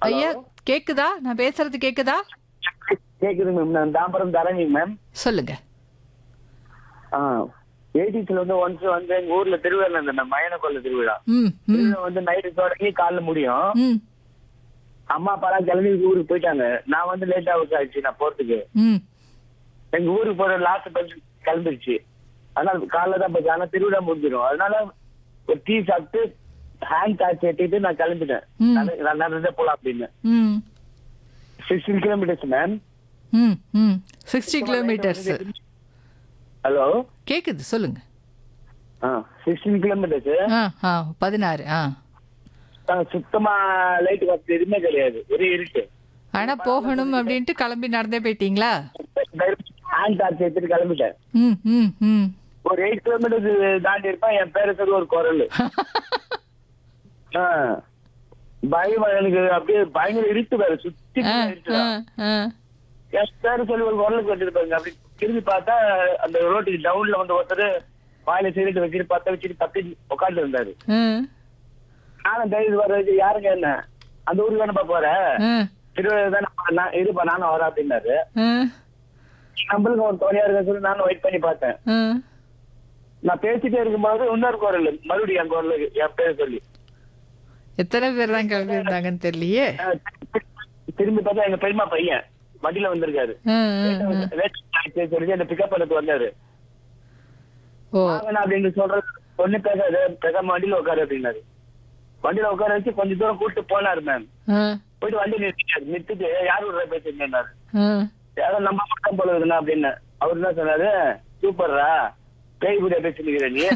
Hello ஐயா கேக்குதா? நான் பேசுறது கேக்குதா? கேக்குது மேம். நான் தாம்பரம் தரணிங்க மேம். சொல்லுங்க. ஆ 80ஸ்ல வந்து ஒன்ஸ் வந்து எங்க ஊர்ல திருவிழா இருந்தது மேம். மயான கொள்ள திருவிழா. ம் ம் திருவிழா வந்து நைட்டு தொடங்கி காலைல முடியும். ம் அம்மா அப்பாலாம் கிளம்பி ஊருக்கு போயிட்டாங்க. நான் வந்து லேட் ஆயிடுச்சு நான் போறதுக்கு. ம் எங்க ஊருக்கு போற லாஸ்ட் பஸ் கிளம்பிடுச்சு. அதனால காலைல தான் பஸ். ஆனா திருவிழா முடிஞ்சிடும். அதனால ஒரு டீ சாப்பிட்டு ஹேண்ட் டாக்ஸி ஏற்றிட்டு நான் கிளம்பிட்டேன். ம். நான் நடந்தே போலாம் அப்படின்னு. ம் 16 கிலோமீட்டர்ஸ் மேம். ம் ம் 60 கிலோமீட்டர்ஸ். ஹலோ கேக்குது, சொல்லுங்க. 16 கிலோமீட்டர்ஸ். ஆ ஆ 16. சுத்தமா லைட் வசதி எதுவுமே கிடையாது. ஒரே இருட்டு. ஆனா போகணும் அப்படின்ட்டு கிளம்பி நடந்தே போயிட்டீங்களா? ஹேண்ட் டாக்ஸி எடுத்துட்டு கிளம்பிட்டேன். ம் ம் ம் ஒரு 8 கிலோமீட்டர் தாண்டி இருப்பேன். என் பேரை சொல்லி ஒரு குரல். பயம் எனக்கு அப்படியே பயங்கர இருட்டு வேற. சுத்தி ஆ இருட்டு. ஆ ஆ என் பேரை சொல்லி ஒரு குரலுக்கு வந்துருப்பாங்க. அப்படி திரும்பி பார்த்தா அந்த ரோட்டுக்கு டவுன்ல வந்து ஒருத்தர் வாயில சிகரெட் வச்சுட்டு வச்சுட்டு தப்பி உட்காந்து இருந்தாரு. ஆ நானும் தைரியம் வர வச்சு யாருங்க என்ன அந்த ஊருக்கு தானப்பா போற, ஆ திருவிழா தானே இருப்பா நானும் வரேன் அப்படின்னாரு. ஆ நம்மளுக்கு ஒரு துணையா இருக்க சொல்லி நானும் வெயிட் பண்ணி பார்த்தேன். ஆ நான் பேசிட்டே இருக்கும்போது இன்னொரு குரல் மறுபடியும் என் குரலுக்கு என் பேர் சொல்லி. எத்தனை பேர் தான் கிளம்பி இருந்தாங்கன்னு தெரியலையே. திரும்பி பார்த்தா எங்க பெரியமா பையன் வண்டியில வந்திருக்காரு. ஆ, ஆ, ஆ. சொல்லி என்ன பிக்கப் பண்ணது வந்தாரு. ஓ வாங்கண்ணா அப்படின்னு சொல்றது ஒண்ணு பேசாது, பேசாம வண்டியில உட்காரு அப்படின்னாரு. வண்டியில உட்கார வச்சு கொஞ்சம் தூரம் கூப்பிட்டு போனாரு மேம். ஆ போயிட்டு வண்டி நிறுத்திட்டு யாரு விடுற பேசுறேன்னாரு. ஆ யாரோ நம்ம மட்டும் போல இருக்குண்ணா அப்படின்னு. அவரு என்ன சொன்னாரு, சூப்பர்ரா பேய் கூட பேசிருக்கிற நீ.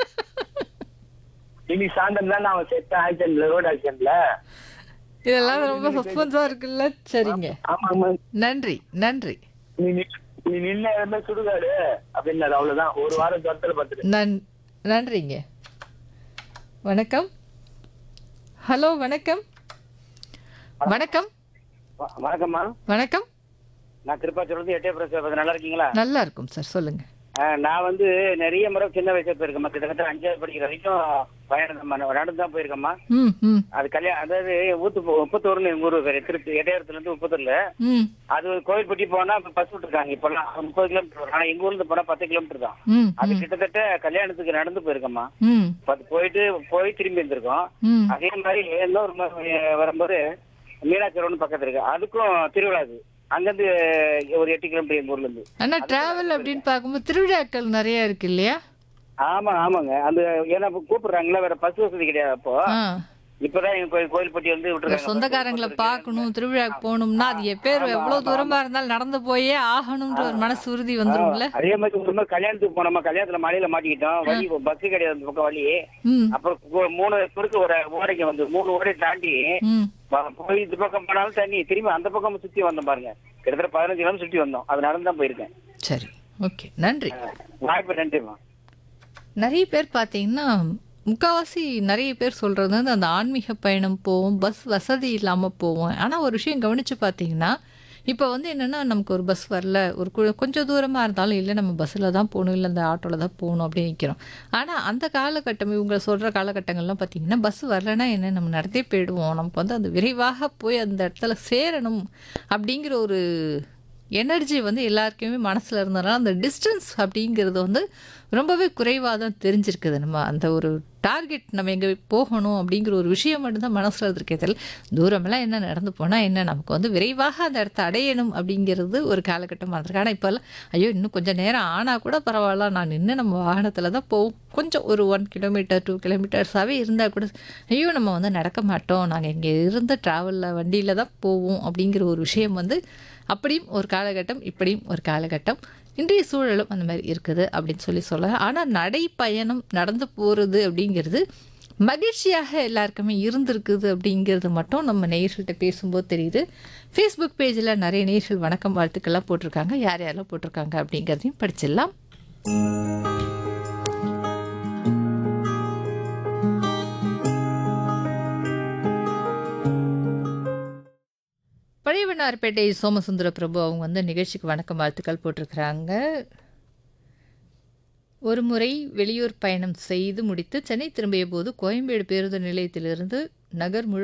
இன்னைக்கு சாயந்தரம் தான் நான் செத்த ஆக்சிடென்ட்ல ரோடு ஆக்சிடென்ட்ல. இதெல்லாம் ரொம்ப சஸ்பென்ஸா இருக்குல்ல. சரிங்க, ஆமா மேம். நன்றி நன்றி. நீ நின்ன இடமே சுடுகாடு அப்படின்னாரு. அவ்வளவுதான். ஒரு வாரம் தொட்டல பார்த்துட்டு. நன்றிங்க. வணக்கம். ஹலோ வணக்கம். வணக்கம் வணக்கம்மா. வணக்கம். நான் திருப்பாச்சூர்ல எட்டே பிரஸ். நல்லா இருக்கீங்களா? நல்லா இருக்கும் சார், சொல்லுங்க. நான் வந்து நிறைய முறை சின்ன வயசுல போயிருக்கேம்மா. கிட்டத்தட்ட 5வது படிக்கிற வரைக்கும் பயணம் நடந்து தான் போயிருக்கேம்மா. ம் ம் அது கல்யாணம் அதாவது உப்பத்தூர்னு எங்க ஊரு பேரு. திருப்பி எட்டையாரத்துல இருந்து உப்பத்தூர்ல. ம் அது கோயில்பட்டி போனா பஸ் விட்டுருக்காங்க. இப்பெல்லாம் 30 கிலோமீட்டர் வரும். ஆனா எங்க ஊர்ல இருந்து போனா 10 கிலோமீட்டர் தான். ம் அது கிட்டத்தட்ட கல்யாணத்துக்கு நடந்து போயிருக்கோம்மா. ம் போய் திரும்பி இருந்திருக்கோம். ம் அதே மாதிரி இன்னொரு வரும்போது மீனாட்சி ரோடு பக்கத்துல இருக்கு. அதுக்கும் திருவிழாது அங்கிருந்து ஒரு 8 கிலோமீட்டர் எங்க ஊர்ல இருந்து. ஆனா டிராவல் அப்படின்னு பார்க்கும்போது திருவிழாக்கள் நிறைய இருக்கு இல்லையா? ஆமாங்க. அந்த ஏன்னா கூப்பிடுறாங்களா, வேற பஸ் வசதி கிடையாது. அப்போ ஆ இப்பதான் எங்க கோயில்பட்டி வந்து விட்டுருக்காங்க. சொந்தக்காரங்களை பார்க்கணும், திருவிழாக்கு போகணும்னா அது எப்பேர் எவ்வளவு தூரமா இருந்தாலும் நடந்து போயே ஆகணும்ன்ற ஒரு மனசு உறுதி வந்துரும்ல. அதே மாதிரி ஒரு மாதிரி கல்யாணத்துக்கு போனோமா, கல்யாணத்துல மழையில மாட்டிக்கிட்டோம். வழி பஸ் கிடையாது அந்த பக்கம் வழி. ம் அப்புறம் 3 குறுக்கு ஒரு ஓடைக்கு வந்து 3 ஓடை தாண்டி ம் போய் இந்த பக்கம் போனாலும் தண்ணி திரும்பி அந்த பக்கம் சுத்தி வந்தோம் பாருங்க. கிட்டத்தட்ட 15 கிலோமீட்டர் சுத்தி வந்தோம். அது நடந்து தான் போயிருக்கேன். சரி, ஓகே, நன்றி. வாய்ப்பு நன்றிமா. நிறைய பேர் பார்த்தீங்கன்னா முக்கால்வாசி நிறைய பேர் சொல்கிறது வந்து அந்த ஆன்மீக பயணம் போவோம், பஸ் வசதி இல்லாமல் போவோம். ஆனால் ஒரு விஷயம் கவனித்து பார்த்தீங்கன்னா இப்போ வந்து என்னென்னா நமக்கு ஒரு பஸ் வரல, ஒரு கொஞ்சம் தூரமாக இருந்தாலும் இல்லை நம்ம பஸ்ஸில் தான் போகணும், இல்லை அந்த ஆட்டோவில் தான் போகணும் அப்படின்னு நிற்கிறோம். ஆனால் அந்த காலகட்டம் இவங்க சொல்கிற காலகட்டங்கள்லாம் பார்த்தீங்கன்னா பஸ் வரலைன்னா என்ன, நம்ம நடத்தே போயிடுவோம், நமக்கு வந்து அந்த விரைவாக போய் அந்த இடத்துல சேரணும் அப்படிங்கிற ஒரு எனர்ஜி வந்து எல்லாருக்குமே மனசில் இருந்ததுனால அந்த டிஸ்டன்ஸ் அப்படிங்கிறது வந்து ரொம்பவே குறைவாக தான் தெரிஞ்சிருக்குது. நம்ம அந்த ஒரு டார்கெட் நம்ம எங்கே போகணும் அப்படிங்கிற ஒரு விஷயம் மட்டும்தான் மனசில் இருக்கே தெரியல. தூரமெல்லாம் என்ன நடந்து போனால் என்ன, நமக்கு வந்து விரைவாக அந்த இடத்த அடையணும் அப்படிங்கிறது ஒரு காலகட்டமாக இருந்திருக்கு. ஆனால் இப்போல்லாம் ஐயோ இன்னும் கொஞ்சம் நேரம் ஆனால் கூட பரவாயில்ல, நான் நின்று நம்ம வாகனத்தில் தான் போவோம், கொஞ்சம் ஒரு 1 கிலோமீட்டர் 2 கிலோமீட்டர்ஸாகவே இருந்தால் கூட ஐயோ நம்ம வந்து நடக்க மாட்டோம், நாங்கள் இங்கே இருந்த ட்ராவலில் வண்டியில் தான் போவோம் அப்படிங்கிற ஒரு விஷயம் வந்து அப்படியும் ஒரு காலகட்டம், இப்படியும் ஒரு காலகட்டம். இன்றைய சூழலும் அந்த மாதிரி இருக்குது அப்படின்னு சொல்லலாம். ஆனால் நடைப்பயணம் நடந்து போகிறது அப்படிங்கிறது மகிழ்ச்சியாக எல்லாருக்குமே இருந்திருக்குது அப்படிங்கிறது மட்டும் நம்ம நேயர்கள்ட்ட பேசும்போது தெரியுது. ஃபேஸ்புக் பேஜில் நிறைய நேயர்கள் வணக்கம் வாழ்த்துக்கள்லாம் போட்டிருக்காங்க. யார் யாரெல்லாம் போட்டிருக்காங்க அப்படிங்கிறதையும் படிச்சிடலாம். பழையவனார்பேட்டை சோமசுந்தர பிரபு அவங்க வந்து நிகழ்ச்சிக்கு வணக்கம் வாழ்த்துக்கள் போட்டிருக்கிறாங்க. ஒரு முறை வெளியூர் பயணம் செய்து முடித்து சென்னை திரும்பிய போது கோயம்பேடு பேருந்து நிலையத்திலிருந்து நகர் முழு